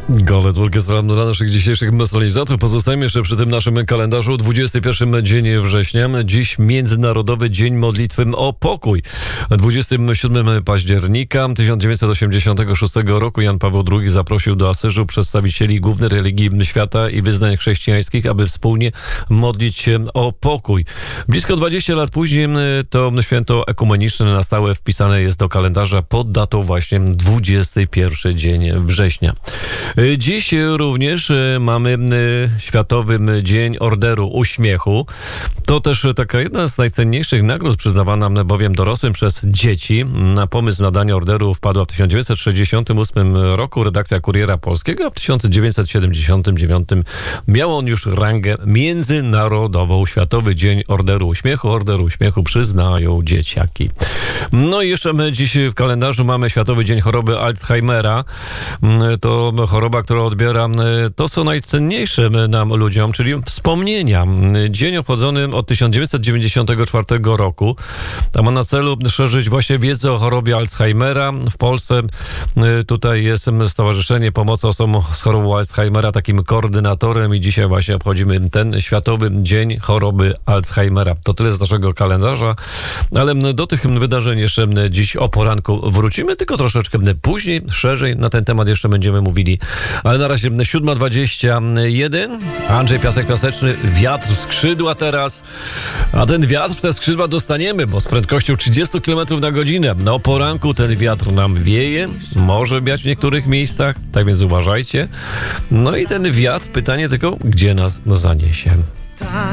Golet Orkiestra dla naszych dzisiejszych mesolizatorów. Pozostajemy jeszcze przy tym naszym kalendarzu. 21 dzień września. Dziś Międzynarodowy Dzień Modlitwy o Pokój. 27 października 1986 roku Jan Paweł II zaprosił do Asyżu przedstawicieli głównych religii świata i wyznań chrześcijańskich, aby wspólnie modlić się o pokój. Blisko 20 lat później to święto ekumeniczne na stałe wpisane jest do kalendarza pod datą właśnie 21 dzień września. Dziś również mamy Światowy Dzień Orderu Uśmiechu. To też taka jedna z najcenniejszych nagród przyznawana bowiem dorosłym przez dzieci. Na pomysł nadania orderu wpadła w 1968 roku redakcja Kuriera Polskiego, a w 1979 miał on już rangę międzynarodową. Światowy Dzień Orderu Uśmiechu. Order Uśmiechu przyznają dzieciaki. No i jeszcze dziś w kalendarzu mamy Światowy Dzień Choroby Alzheimera. To choroba, która odbiera to, co najcenniejsze nam ludziom, czyli wspomnienia. Dzień obchodzony od 1994 roku. A ma na celu szerzyć właśnie wiedzę o chorobie Alzheimera. W Polsce tutaj jest Stowarzyszenie Pomocy Osobom z chorobą Alzheimera takim koordynatorem i dzisiaj właśnie obchodzimy ten Światowy Dzień Choroby Alzheimera. To tyle z naszego kalendarza, ale do tych wydarzeń jeszcze dziś o poranku wrócimy, tylko troszeczkę później, szerzej na ten temat jeszcze będziemy mówili. Ale na razie 7:21. Andrzej Piasek-Piaseczny, wiatr, skrzydła teraz. A ten wiatr w te skrzydła dostaniemy, bo z prędkością 30 km na godzinę. No poranku ten wiatr nam wieje, może wiać w niektórych miejscach, tak więc uważajcie. No i ten wiatr, pytanie tylko, gdzie nas zaniesie.